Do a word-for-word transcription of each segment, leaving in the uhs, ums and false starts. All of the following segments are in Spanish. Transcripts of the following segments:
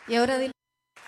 Y ahora dile.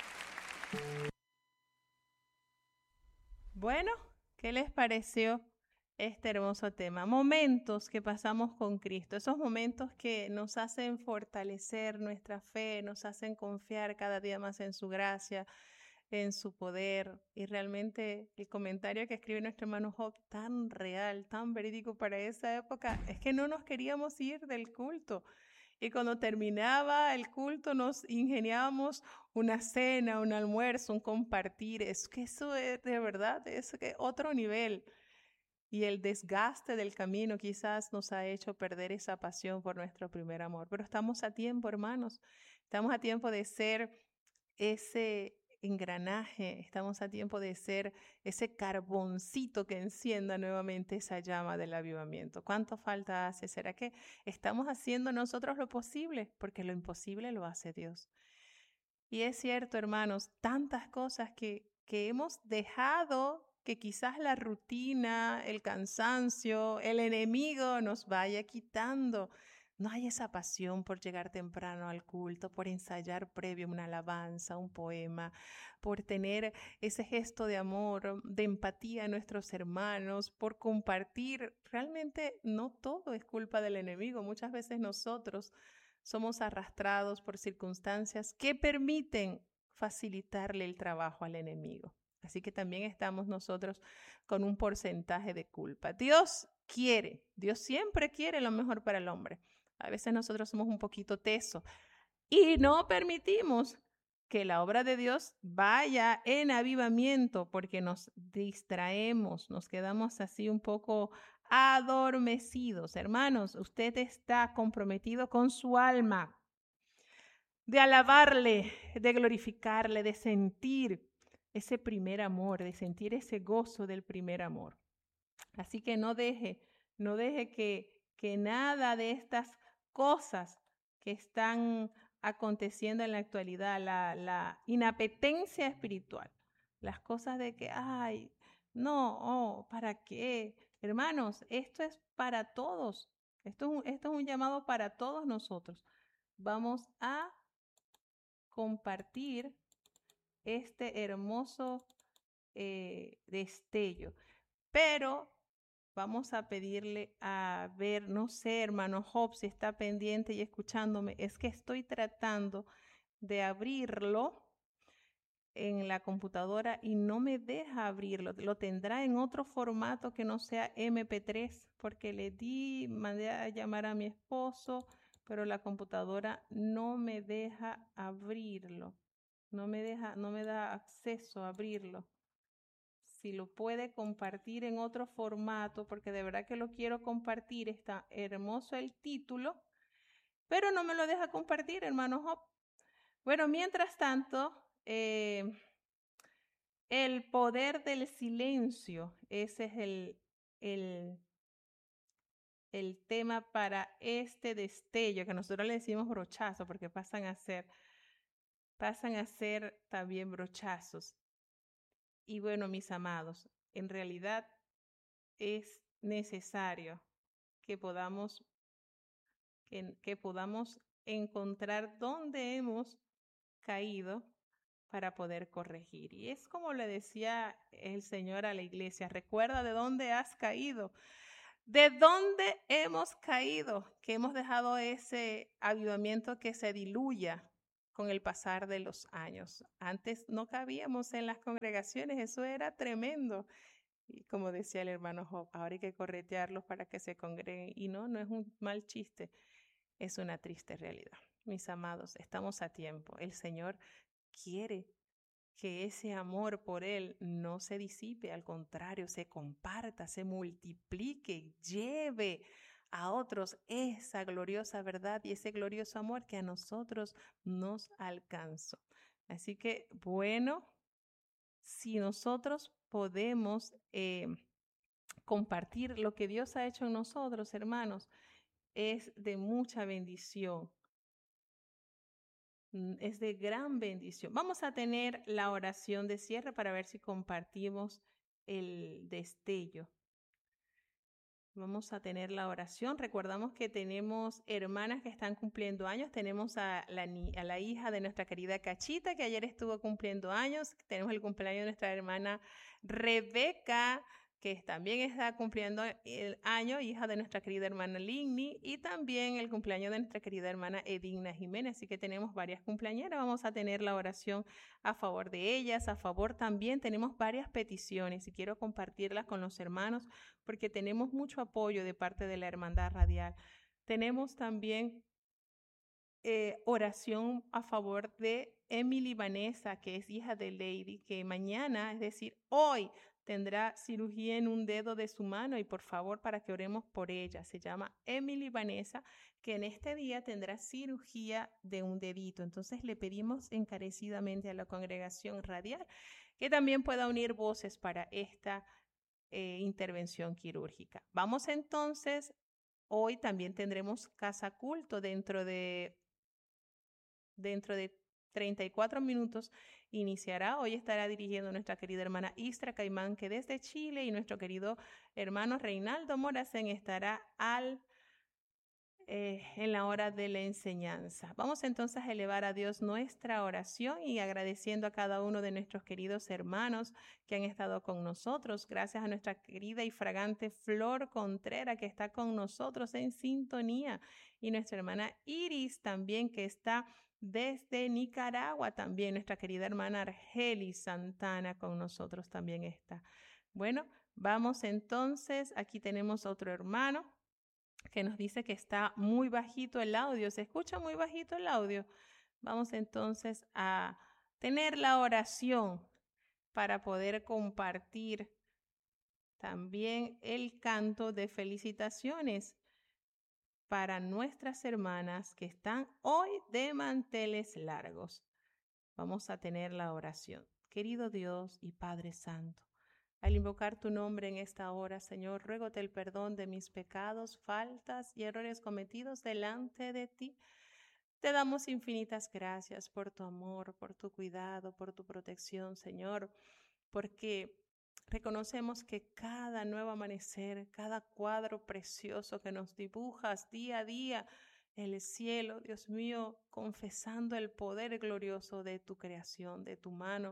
Bueno, ¿qué les pareció este hermoso tema? Momentos que pasamos con Cristo, esos momentos que nos hacen fortalecer nuestra fe, nos hacen confiar cada día más en su gracia, en su poder. Y realmente el comentario que escribe nuestro hermano Job, tan real, tan verídico para esa época, es que no nos queríamos ir del culto. Y cuando terminaba el culto nos ingeniábamos una cena, un almuerzo, un compartir. Es que eso es de verdad, es que otro nivel. Y el desgaste del camino quizás nos ha hecho perder esa pasión por nuestro primer amor. Pero estamos a tiempo, hermanos. Estamos a tiempo de ser ese engranaje, estamos a tiempo de ser ese carboncito que encienda nuevamente esa llama del avivamiento. ¿Cuánto falta hace? ¿Será que estamos haciendo nosotros lo posible? Porque lo imposible lo hace Dios. Y es cierto, hermanos, tantas cosas que, que hemos dejado que quizás la rutina, el cansancio, el enemigo nos vaya quitando. No hay esa pasión por llegar temprano al culto, por ensayar previo una alabanza, un poema, por tener ese gesto de amor, de empatía a nuestros hermanos, por compartir. Realmente no todo es culpa del enemigo. Muchas veces nosotros somos arrastrados por circunstancias que permiten facilitarle el trabajo al enemigo. Así que también estamos nosotros con un porcentaje de culpa. Dios quiere, Dios siempre quiere lo mejor para el hombre. A veces nosotros somos un poquito tesos y no permitimos que la obra de Dios vaya en avivamiento porque nos distraemos, nos quedamos así un poco adormecidos. Hermanos, usted está comprometido con su alma, de alabarle, de glorificarle, de sentir ese primer amor, de sentir ese gozo del primer amor. Así que no deje, no deje que, que nada de estas cosas que están aconteciendo en la actualidad, la, la inapetencia espiritual, las cosas de que, ay, no, oh, ¿para qué? Hermanos, esto es para todos, esto es un, esto es un llamado para todos nosotros. Vamos a compartir este hermoso eh, destello, pero vamos a pedirle a ver, no sé, hermano Job, si está pendiente y escuchándome, es que estoy tratando de abrirlo en la computadora y no me deja abrirlo. Lo tendrá en otro formato que no sea eme pe tres, porque le di, mandé a llamar a mi esposo, pero la computadora no me deja abrirlo. No me deja, no me da acceso a abrirlo. Si lo puede compartir en otro formato, porque de verdad que lo quiero compartir, está hermoso el título, pero no me lo deja compartir, hermano Job. Bueno, mientras tanto, eh, el poder del silencio, ese es el, el, el tema para este destello, que nosotros le decimos brochazo, porque pasan a ser, pasan a ser también brochazos. Y bueno, mis amados, en realidad es necesario que podamos, que, que podamos encontrar dónde hemos caído para poder corregir. Y es como le decía el Señor a la iglesia, recuerda de dónde has caído, de dónde hemos caído, que hemos dejado ese avivamiento que se diluya con el pasar de los años. Antes no cabíamos en las congregaciones, eso era tremendo. Y como decía el hermano Job, ahora hay que corretearlos para que se congreguen. Y no, no es un mal chiste, es una triste realidad. Mis amados, estamos a tiempo. El Señor quiere que ese amor por Él no se disipe, al contrario, se comparta, se multiplique, lleve a otros esa gloriosa verdad y ese glorioso amor que a nosotros nos alcanzó. Así que, bueno, si nosotros podemos eh, compartir lo que Dios ha hecho en nosotros, hermanos, es de mucha bendición. Es de gran bendición. Vamos a tener la oración de cierre para ver si compartimos el destello. Vamos a tener la oración. Recordamos que tenemos hermanas que están cumpliendo años. Tenemos a la, a la hija de nuestra querida Cachita, que ayer estuvo cumpliendo años. Tenemos el cumpleaños de nuestra hermana Rebeca, que también está cumpliendo el año, hija de nuestra querida hermana Ligny, y también el cumpleaños de nuestra querida hermana Edina Jiménez. Así que tenemos varias cumpleañeras. Vamos a tener la oración a favor de ellas. A favor también tenemos varias peticiones y quiero compartirlas con los hermanos porque tenemos mucho apoyo de parte de la Hermandad Radial. Tenemos también eh, oración a favor de Emily Vanessa, que es hija de Lady, que mañana, es decir, hoy, tendrá cirugía en un dedo de su mano y por favor para que oremos por ella. Se llama Emily Vanessa, que en este día tendrá cirugía de un dedito. Entonces le pedimos encarecidamente a la congregación radial que también pueda unir voces para esta eh, intervención quirúrgica. Vamos entonces, hoy también tendremos casa culto dentro de, dentro de treinta y cuatro minutos iniciará. Hoy estará dirigiendo nuestra querida hermana Istra Caimán, que desde Chile, y nuestro querido hermano Reinaldo Moracén estará al, eh, en la hora de la enseñanza. Vamos entonces a elevar a Dios nuestra oración y agradeciendo a cada uno de nuestros queridos hermanos que han estado con nosotros. Gracias a nuestra querida y fragante Flor Contreras, que está con nosotros en sintonía, y nuestra hermana Iris también, que está desde Nicaragua. También nuestra querida hermana Argelis Santana con nosotros también está. Bueno, vamos entonces, aquí tenemos otro hermano que nos dice que está muy bajito el audio, se escucha muy bajito el audio. Vamos entonces a tener la oración para poder compartir también el canto de felicitaciones para nuestras hermanas que están hoy de manteles largos. Vamos a tener la oración. Querido Dios y Padre Santo, al invocar tu nombre en esta hora, Señor, ruégote el perdón de mis pecados, faltas y errores cometidos delante de ti. Te damos infinitas gracias por tu amor, por tu cuidado, por tu protección, Señor, porque reconocemos que cada nuevo amanecer, cada cuadro precioso que nos dibujas día a día, el cielo, Dios mío, confesando el poder glorioso de tu creación, de tu mano,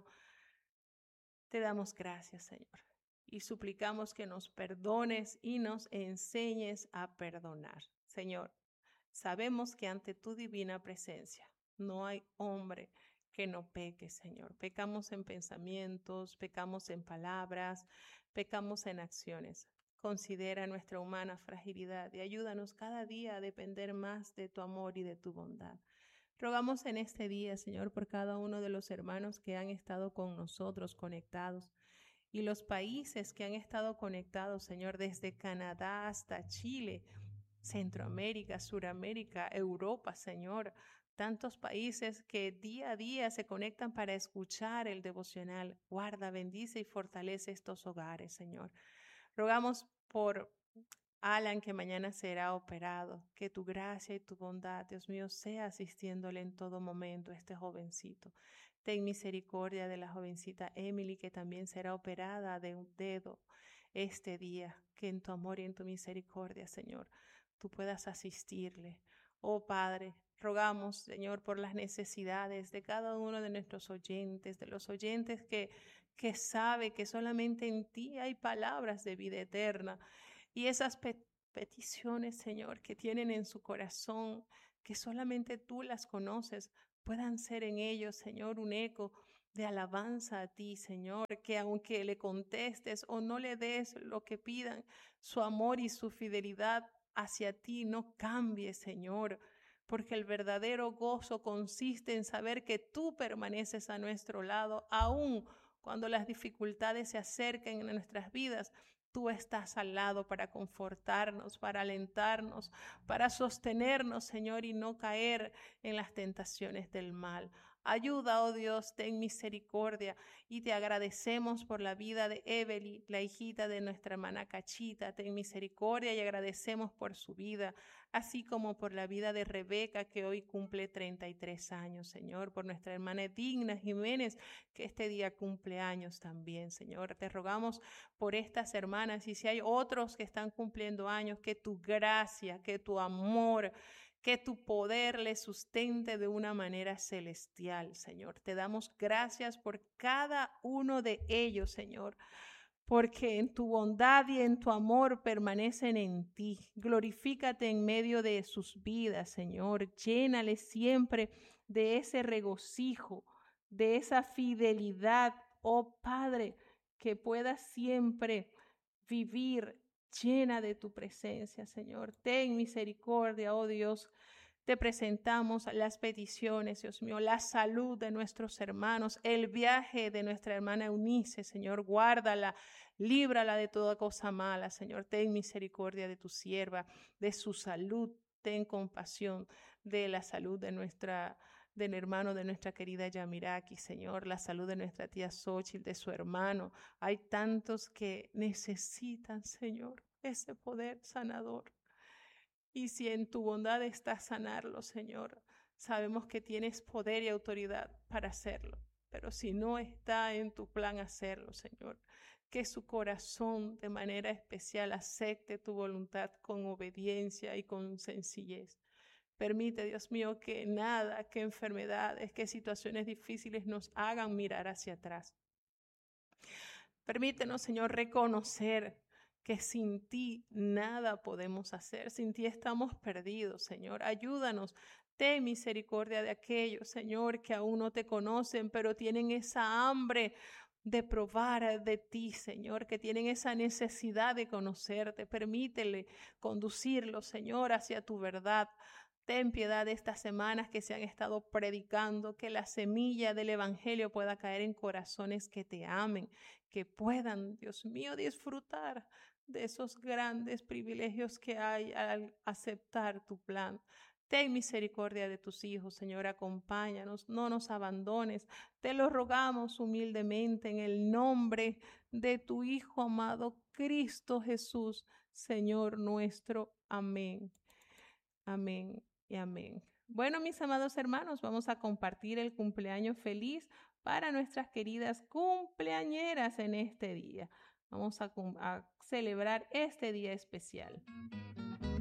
te damos gracias, Señor, y suplicamos que nos perdones y nos enseñes a perdonar. Señor, sabemos que ante tu divina presencia no hay hombre que no peque, Señor. Pecamos en pensamientos, pecamos en palabras, pecamos en acciones. Considera nuestra humana fragilidad y ayúdanos cada día a depender más de tu amor y de tu bondad. Rogamos en este día, Señor, por cada uno de los hermanos que han estado con nosotros conectados y los países que han estado conectados, Señor, desde Canadá hasta Chile, Centroamérica, Suramérica, Europa, Señor. Tantos países que día a día se conectan para escuchar el devocional. Guarda, bendice y fortalece estos hogares, Señor. Rogamos por Alan, que mañana será operado, que tu gracia y tu bondad, Dios mío, sea asistiéndole en todo momento a este jovencito. Ten misericordia de la jovencita Emily, que también será operada de un dedo este día, que en tu amor y en tu misericordia, Señor, tú puedas asistirle. Oh Padre, rogamos, Señor, por las necesidades de cada uno de nuestros oyentes, de los oyentes que, que sabe que solamente en ti hay palabras de vida eterna. Y esas pe- peticiones, Señor, que tienen en su corazón, que solamente tú las conoces, puedan ser en ellos, Señor, un eco de alabanza a ti, Señor, que aunque le contestes o no le des lo que pidan, su amor y su fidelidad hacia ti no cambie, Señor, porque el verdadero gozo consiste en saber que tú permaneces a nuestro lado, aun cuando las dificultades se acerquen en nuestras vidas. Tú estás al lado para confortarnos, para alentarnos, para sostenernos, Señor, y no caer en las tentaciones del mal. Ayuda, oh Dios, ten misericordia, y te agradecemos por la vida de Evely, la hijita de nuestra hermana Cachita. Ten misericordia y agradecemos por su vida. así como por la vida de Rebeca, que hoy cumple treinta y tres años, Señor, por nuestra hermana Digna Jiménez, que este día cumple años también, Señor. Te rogamos por estas hermanas, y si hay otros que están cumpliendo años, que tu gracia, que tu amor, que tu poder les sustente de una manera celestial, Señor. Te damos gracias por cada uno de ellos, Señor, porque en tu bondad y en tu amor permanecen en ti. Glorifícate en medio de sus vidas, Señor. Llénales siempre de ese regocijo, de esa fidelidad, oh Padre, que puedas siempre vivir llena de tu presencia, Señor. Ten misericordia, oh Dios. Te presentamos las peticiones, Dios mío, la salud de nuestros hermanos, el viaje de nuestra hermana Eunice, Señor, guárdala, líbrala de toda cosa mala, Señor. Ten misericordia de tu sierva, de su salud. Ten compasión de la salud de nuestra del hermano de nuestra querida Yamiraki, Señor, la salud de nuestra tía Xochitl, de su hermano. Hay tantos que necesitan, Señor, ese poder sanador. Y si en tu bondad está sanarlo, Señor, sabemos que tienes poder y autoridad para hacerlo. Pero si no está en tu plan hacerlo, Señor, que su corazón de manera especial acepte tu voluntad con obediencia y con sencillez. Permite, Dios mío, que nada, que enfermedades, que situaciones difíciles nos hagan mirar hacia atrás. Permítenos, Señor, reconocer que sin ti nada podemos hacer. Sin ti estamos perdidos, Señor. Ayúdanos. Ten misericordia de aquellos, Señor, que aún no te conocen, pero tienen esa hambre de probar de ti, Señor, que tienen esa necesidad de conocerte. Permítele conducirlos, Señor, hacia tu verdad. Ten piedad de estas semanas que se han estado predicando, que la semilla del evangelio pueda caer en corazones que te amen, que puedan, Dios mío, disfrutar de esos grandes privilegios que hay al aceptar tu plan. Ten misericordia de tus hijos, Señor, acompáñanos, no nos abandones. Te lo rogamos humildemente en el nombre de tu Hijo amado, Cristo Jesús, Señor nuestro. Amén. Amén y amén. Bueno, mis amados hermanos, vamos a compartir el cumpleaños feliz para nuestras queridas cumpleañeras en este día. Vamos a, a celebrar este día especial.